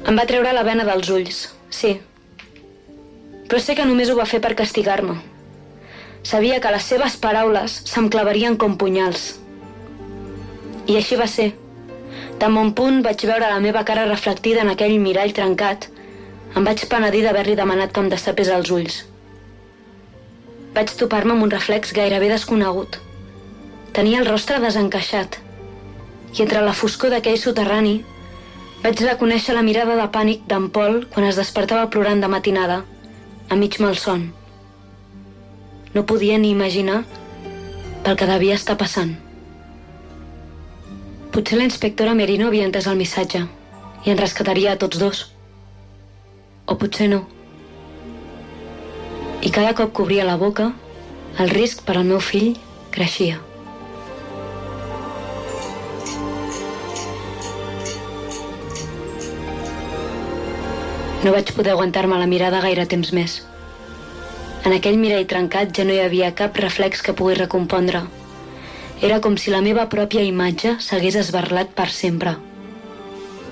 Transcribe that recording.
Em va treure la bena dels ulls, sí. Però sé que només ho va fer per castigar-me. Sabia que les seves paraules se'm clavarien com punyals. I així va ser. Tan bon punt vaig veure la meva cara reflectida en aquell mirall trencat, em vaig penedir d'haver-li demanat que em destapés els ulls. Vaig topar-me amb un reflex gairebé desconegut. Tenia el rostre desencaixat. I entre la foscor d'aquell soterrani vaig reconèixer la mirada de pànic d'en Paul quan es despertava plorant de matinada, a mig malson. No podia ni imaginar pel que devia estar passant. Potser la inspectora Merino havia entès el missatge i ens rescataria a tots dos. O potser no. I cada cop que obria la boca, el risc per al meu fill creixia. No vaig poder aguantar-me la mirada gaire temps més. En aquell mirall trencat ja no hi havia cap reflex que pogués recompondre. Era com si la meva pròpia imatge s'hagués esberlat per sempre.